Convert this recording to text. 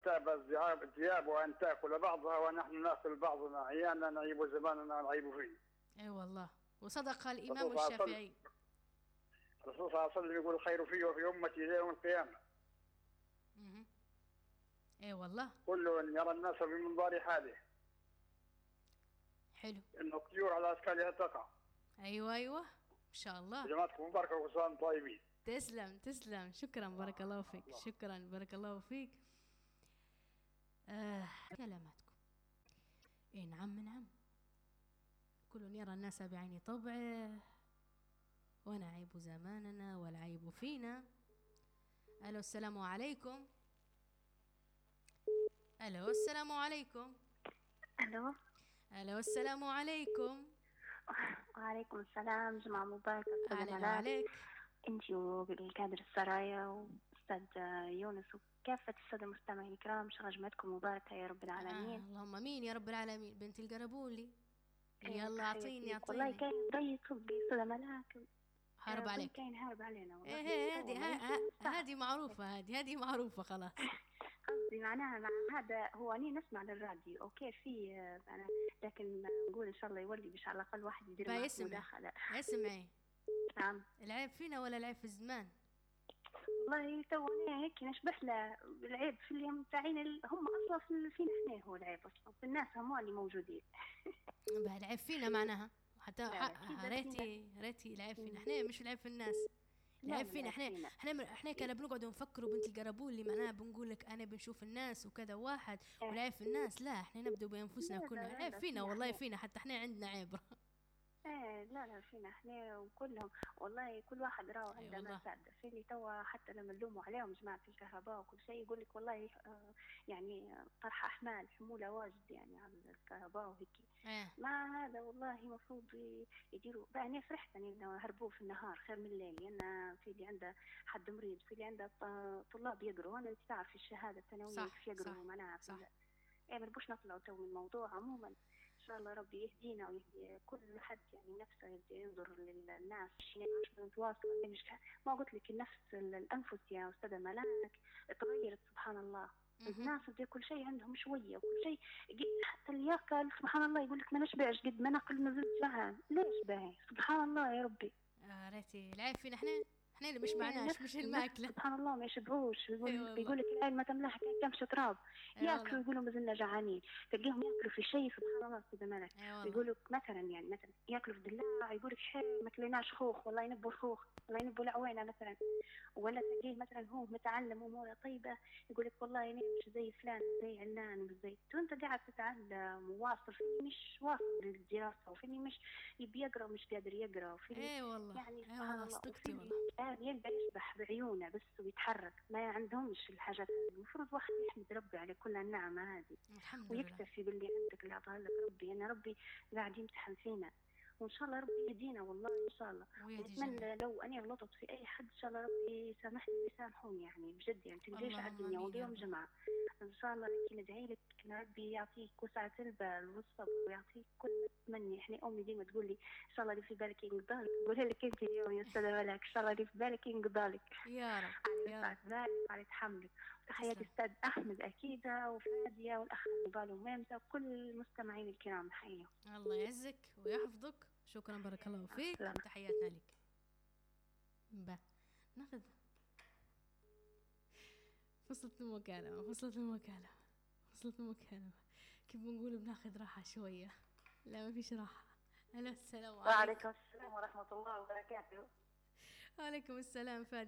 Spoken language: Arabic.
تأبى الذئاب وأن تأكل بعضها ونحن نأكل بعضنا، عيانا نعيب زماننا نعيب فيه. اي والله، وصدق الإمام الشافعي. الرسول صلى الله عليه وسلم يقول الخير فيه وفي أمتي إلى يوم القيامة. اي والله. كل يرى الناس بمنظار حاله. حلو. إنه الطيور على أشكالها تقع. أيوة إن شاء الله. جماعتكم مباركة وكل طيبين. تسلم، شكرا، بارك الله فيك. شكرا، بارك الله فيك. كلاماتكم. اي نعم. كل يرى الناس بعين طبعه ونعيب زماننا والعيب فينا. الو السلام عليكم. الو السلام عليكم. الو السلام عليكم. وعليكم السلام. جمعة مباركة. أهلا عليك. انتي وبالكادر السرايا واستاذ يونس وكافة السادة المستمعين الكرام، شغل جمعتكم مباركة يا رب العالمين. اللهم امين يا رب العالمين. بنت القربولي يلا اعطيني والله كاين ضي صدقي استاذ ملاك هرب عليك. كاين هارب علينا والله. هذه معروفة، هذه معروفة خلاص. قصدي معناها مع هذا هو اني نسمع للراديو اوكي في أنا، لكن نقول ان شاء الله يولي باش على الاقل واحد يدير مداخلة. اسمعي. نعم. العيب فينا ولا العيب في الزمان؟ والله تو انا هيك نشبح له العيب في اليوم تاعين هم اصلا فينا احنا، هو العيب اصلا في الناس هم اللي موجودين. العيب فينا معناها حتى ريتي العيب فينا احنا، مش العيب في الناس. العيب فينا احنا كنا بنقعد نفكروا بنت القربول اللي معناها بنقول لك انا بنشوف الناس وكذا واحد والعيب في الناس. لا احنا نبدأ بانفسنا كلنا. العيب فينا والله فينا، حتى احنا عندنا عيب. لا فينا احنا وكلهم والله، كل واحد راهو عنده ما ساعده في اللي توا حتى لما نلوموا عليهم جماعة الكهرباء وكل شيء يقول لك والله يعني طرح احمال حمولة واجد يعني على الكهرباء وهيك. ما هذا والله المفروض يديروا بقى. انا فرحت انه هربوه في النهار خير من الليل، لان في اللي عنده حد مريض، في اللي عنده طلاب يقروا. انا انت تعرف الشهاده الثانويه كيف يقروا معناها ما نبوش نطلعوا تو من الموضوع. عموما ان شاء الله ربي يهدينا ويهدي كل حد يعني نفسه ينظر للناس مش نتواصل. ما قلت لك النفس الانفس يا استاذه ملاك تغيرت سبحان الله. الناس بدي كل شيء عندهم شويه وكل شيء حتى اللي ياكل سبحان الله يقول لك ما نشبعش قد ما ناكل ما زلت جعان. ليش باهي سبحان الله يا ربي. ريتي العيب فينا احنا اللي مش معناش مش الماكله. سبحان الله ما يشبعوش. يقول لك العين ما تملاها كمش تراب. ياكلوا يقولوا ما زلنا جعانين. تلقيهم ياكلوا في شيء سبحان الله استاذ مالك. يقولوا مثلا مثلا ياكلوا في الدلاع يقول لك حي ما كليناش خوخ والله ينبوا الخوخ والله ينبوا العوينه مثلا. ولا تلقيه مثلا هو متعلم اموره طيبه يقول لك والله انا مش زي فلان زي علان مش زي وانت قاعد تتعلم وواصل فيني مش واصل للدراسه وفيني مش يبي يقرا مش قادر يقرا وفيني والله يعني والله صدقتي والله. يقدر يسبح بعيونه بس ويتحرك ما عندهمش الحاجات. المفروض واحد يحمد ربي على كل النعمه هذه ويكتفي باللي عندك اللي عطاه لك ربي. انا ربي قاعد يمتحن فينا وان شاء الله ربي يهدينا والله ان شاء الله. ونتمنى لو اني غلطت في اي حد ان شاء الله ربي يسامحني ويسامحوني يعني بجد يعني تلقاش على الدنيا واليوم جمعه ان شاء الله. لكن ندعي لك ان ربي يعطيك وسعه البال والصبر ويعطيك كل ما تتمني. احنا امي ديما تقول لي ان شاء الله اللي في بالك ينقضالك. نقولها لك انت اليوم يا استاذه ملاك ان شاء الله اللي في بالك ينقضالك يا رب يا رب على تحملك. تحياتي استاذ احمد اكيده وفاديه والاخ نضال وميمته وكل المستمعين الكرام نحييهم. الله يعزك ويحفظك. شكرا بارك الله فيك. تحياتنا لك. ناخذ فصلت المكالمة كيف بنقول بناخذ راحة شوية. لا ما فيش راحة. السلام عليكم. وعليكم السلام ورحمة الله وبركاته. وعليكم السلام فادي.